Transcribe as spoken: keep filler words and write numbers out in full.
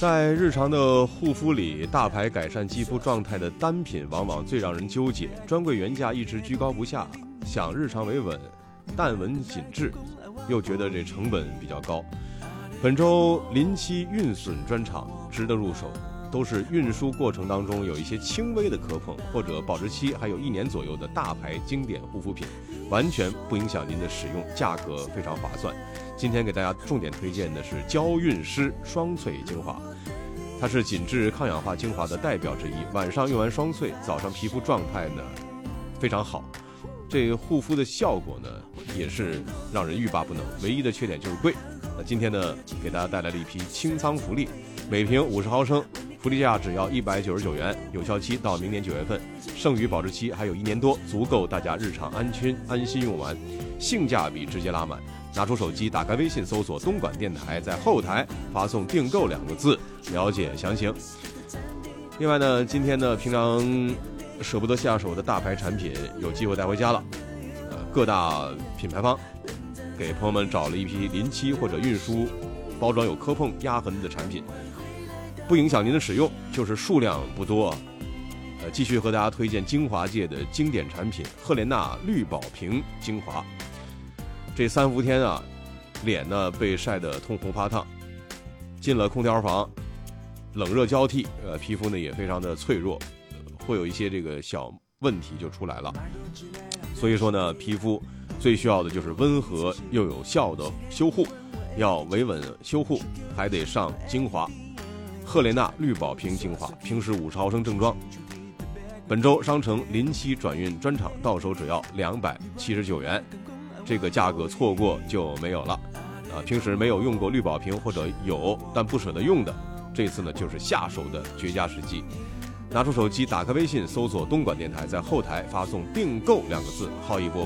在日常的护肤里，大牌改善肌肤状态的单品往往最让人纠结，专柜原价一直居高不下，想日常维稳、淡纹紧致，又觉得这成本比较高。本周临期运损专场值得入手，都是运输过程当中有一些轻微的磕碰，或者保质期还有一年左右的大牌经典护肤品，完全不影响您的使用，价格非常划算。今天给大家重点推荐的是娇韵诗双萃精华，它是紧致抗氧化精华的代表之一，晚上用完双萃，早上皮肤状态呢非常好，这个护肤的效果呢也是让人欲罢不能，唯一的缺点就是贵。那今天呢给大家带来了一批清仓福利，每瓶五十毫升，福利价只要一百九十九元，有效期到明年九月份，剩余保质期还有一年多，足够大家日常安全安心用完，性价比直接拉满。拿出手机，打开微信，搜索东莞电台，在后台发送订购两个字，了解详情。另外呢，今天呢平常舍不得下手的大牌产品有机会带回家了，呃，各大品牌方给朋友们找了一批临期或者运输包装有磕碰压痕的产品，不影响您的使用，就是数量不多。呃，继续和大家推荐精华界的经典产品赫莲娜绿宝瓶精华。这三伏天啊，脸呢被晒得通红发烫，进了空调房，冷热交替，呃，皮肤呢也非常的脆弱，呃、会有一些这个小问题就出来了。所以说呢，皮肤最需要的就是温和又有效的修护，要维稳修护，还得上精华。赫莲娜绿宝瓶精华，平时五十毫升正装，本周商城临期转运专场到手只要两百七十九元。这个价格错过就没有了啊！平时没有用过绿宝瓶或者有但不舍得用的，这次呢就是下手的绝佳时机。拿出手机，打开微信，搜索东莞电台，在后台发送订购两个字，好一波